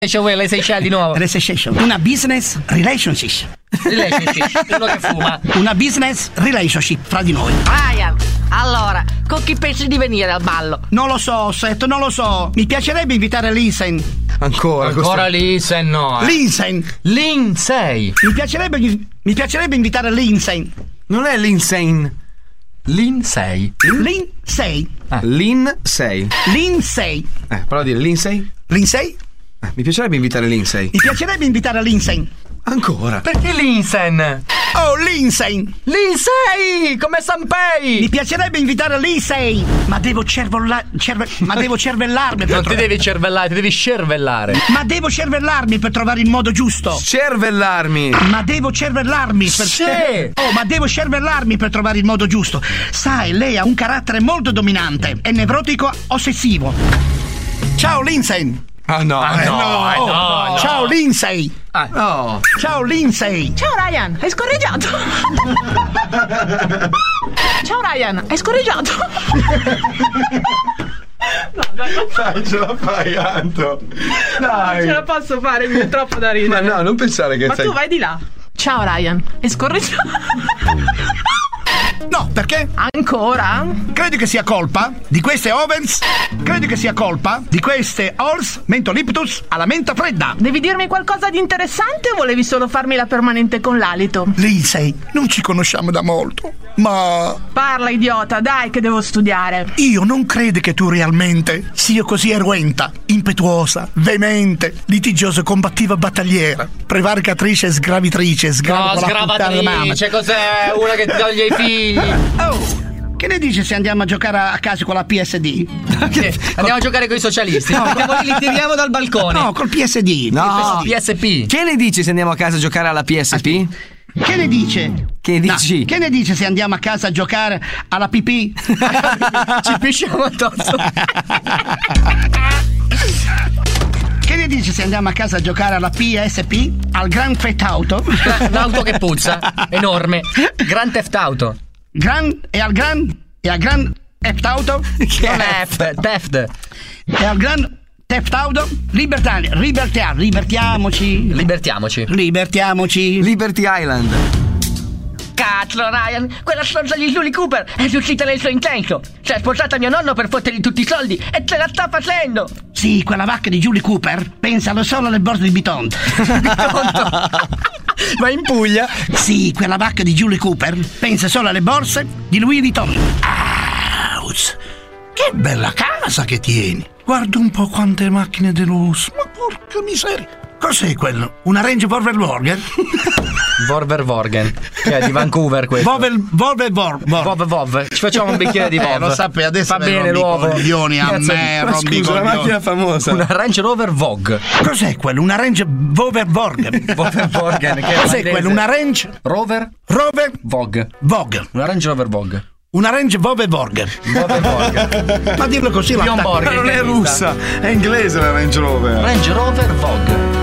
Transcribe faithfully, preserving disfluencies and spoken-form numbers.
Cioè, le Seychelles di nuovo. Le Seychelles. Una business relationship. Relationship, quello che fuma. Una business relationship fra di noi. Ryan, allora, con chi pensi di venire al ballo? Non lo so, Seth, non lo so. Mi piacerebbe invitare Lindsay. Ancora, Ancora Lindsay, no. Eh. Lindsay. Lindsay. Mi piacerebbe, mi piacerebbe invitare Lindsay. Non è Lindsay. Lindsay. Lindsay. Ah. Lindsay. Lindsay. Eh, prova a dire Lindsay. Lindsay? Eh, mi piacerebbe invitare Lindsay. Mi piacerebbe invitare Lindsay. Ancora? Perché Lindsay? Oh, Lindsay! Lindsay! Come Sanpei! Mi piacerebbe invitare Lindsay! Ma devo cervella... cerve... ma devo cervellarmi per Non tro... ti devi cervellare, ti devi cervellare. Ma devo cervellarmi per trovare il modo giusto. Cervellarmi! Ma devo cervellarmi per... Sì. Oh, ma devo cervellarmi per trovare il modo giusto. Sai, lei ha un carattere molto dominante. È nevrotico ossessivo. Ciao, Lindsay! Ah no, Ah, eh, no, no. eh, no, no. Ciao, Lindsay! Ah. No. Ciao, Lindsay! Ciao Ryan, hai scorreggiato. Ciao Ryan, hai scorreggiato. No, dai, Dai, ce la fai, Anto. Dai. ce la posso fare, mi è troppo da ridere. Ma no, non pensare che Ma sei... tu vai di là. Ciao Ryan, hai scorreggiato. No, perché? Ancora? Credi che sia colpa di queste ovens? Credi che sia colpa di queste Ors Mentoliptus alla menta fredda? Devi dirmi qualcosa di interessante o volevi solo farmi la permanente con l'alito? Lindsay, non ci conosciamo da molto, ma... Parla, idiota, dai che devo studiare. Io non credo che tu realmente sia così eruenta, impetuosa, veemente, litigiosa, combattiva, battagliera, prevaricatrice, sgravitrice, sgrava No, con la puttana mamma. sgravatrice, cos'è? Una che ti toglie i figli. Oh, che ne dici se andiamo a giocare a casa con la P S D? Che- Andiamo a giocare con i socialisti. No, perché li tiriamo dal balcone. No, col P S D. No. P S P. Che ne dici se andiamo a casa a giocare alla P S P? Che ne dice? Che dici? No, che ne dice se andiamo a casa a giocare alla pipì? Ci pisciamo addosso. Che ne dici se andiamo a casa a giocare alla P S P? Al Grand Theft Auto? Un'auto che puzza, enorme. Grand Theft Auto. Gran e al Gran e al Grand Theft Auto? Non è F, Theft. E al Grand Theft Auto? Libertà, libertà, libertiamoci. Libertiamoci. Libertiamoci. Liberty Island. Cazzo Ryan, quella stronza di Julie Cooper è riuscita nel suo intento. Si è sposata mio nonno per fottergli tutti i soldi e ce la sta facendo. Sì, quella vacca di Julie Cooper pensano solo alle borse di Vuitton. Ma in Puglia? Sì, quella vacca di Julie Cooper pensa solo alle borse di Louis Vuitton. Ouch, che bella casa che tieni. Guarda un po' quante macchine di lusso. Ma porca miseria. Cos'è quello? Una Range Rover Vorgen? Vorver Vorgen. Che è di Vancouver questo. Vovel, Volve Vor, Vor. Vov Vov. Ci facciamo un bicchiere di Vov. Eh, lo sapevi, adesso fa me bene rompi i l'uovo. coglioni a Cazzo, me, Ma rompi i scusa, la coglioni. macchina famosa. Una Range Rover Vogue. Cos'è quello? Una Range Rover Vorgen? Vover Vorgen. Che è Cos'è olandese. quello? Una Range Rover Rover Vogue. Vogue. Una Range Rover Vogue. Una Range Rover Vorgen. Vover Vogue. Ma dirlo così la Bjorn Borg. Ma non è russa, è inglese la Range Rover. Range Rover Vogue.